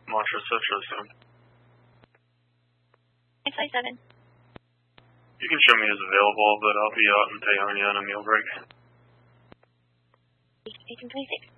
Mantra Citrus soon. 927. You can show me as available, but I'll be out in Paonia on a meal break. 1826.